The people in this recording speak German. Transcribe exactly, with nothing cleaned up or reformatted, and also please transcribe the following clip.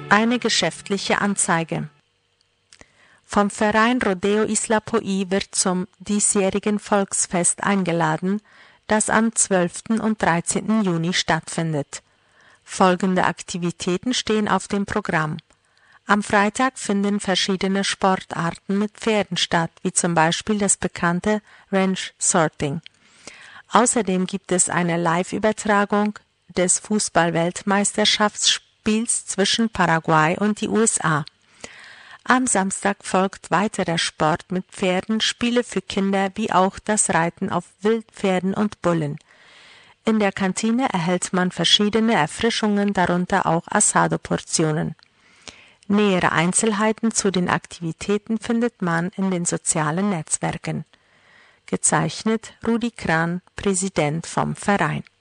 Eine geschäftliche Anzeige. Vom Verein Rodeo Isla Poí wird zum diesjährigen Volksfest eingeladen, das am zwölften und dreizehnten Juni stattfindet. Folgende Aktivitäten stehen auf dem Programm. Am Freitag finden verschiedene Sportarten mit Pferden statt, wie zum Beispiel das bekannte Ranch Sorting. Außerdem gibt es eine Live-Übertragung des Fußball-Weltmeisterschaftsspiels zwischen Paraguay und die U S A. Am Samstag folgt weiterer Sport mit Pferden, Spiele für Kinder wie auch das Reiten auf Wildpferden und Bullen. In der Kantine erhält man verschiedene Erfrischungen, darunter auch Asado-Portionen. Nähere Einzelheiten zu den Aktivitäten findet man in den sozialen Netzwerken. Gezeichnet Rudi Kran, Präsident vom Verein.